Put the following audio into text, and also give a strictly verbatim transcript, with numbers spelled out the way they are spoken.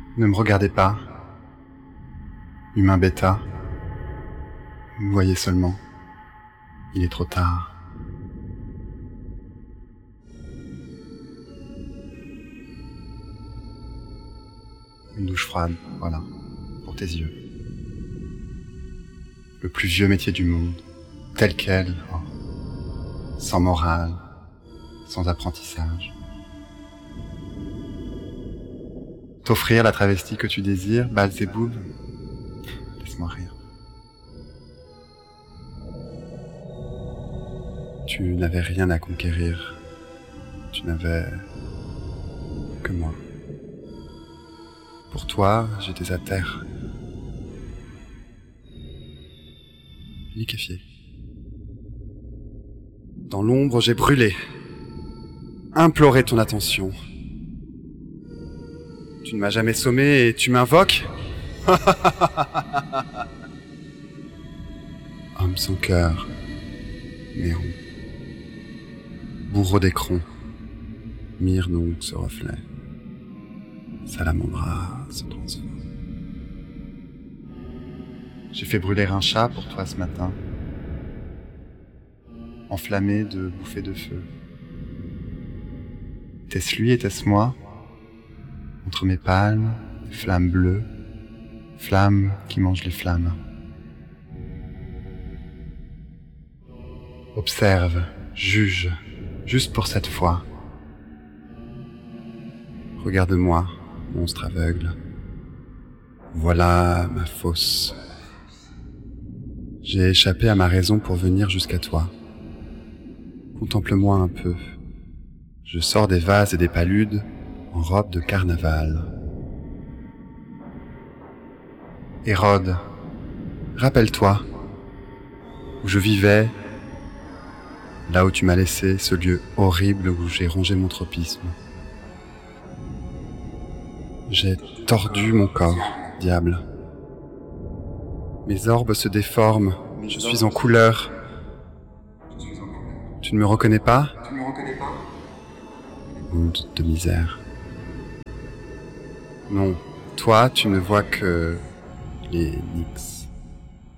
Ne me regardez pas, humain bêta. Vous me voyez seulement. Il est trop tard. Une douche froide, voilà, pour tes yeux. Le plus vieux métier du monde, tel quel, oh, sans morale, sans apprentissage. T'offrir la travestie que tu désires, Belzéboub, laisse-moi rire. Tu n'avais rien à conquérir, tu n'avais que moi. Pour toi, j'étais à terre, liquéfié. Dans l'ombre, j'ai brûlé, imploré ton attention. Tu ne m'as jamais sommé et tu m'invoques? Homme sans cœur, néant, bourreau d'écron, mire donc ce reflet, salamandra se transforme. J'ai fait brûler un chat pour toi ce matin, enflammé de bouffées de feu. Était-ce lui, était-ce moi? Entre mes palmes, des flammes bleues, flammes qui mangent les flammes. Observe, juge, juste pour cette fois. Regarde-moi, monstre aveugle. Voilà ma fosse. J'ai échappé à ma raison pour venir jusqu'à toi. Contemple-moi un peu. Je sors des vases et des paludes en robe de carnaval. Hérode, rappelle-toi, où je vivais, là où tu m'as laissé, ce lieu horrible où j'ai rongé mon tropisme. J'ai tordu mon corps, diable. Mes orbes se déforment, je suis en couleur. Tu ne me reconnais pas? Monde de misère. Non, toi, tu ne vois que les nix.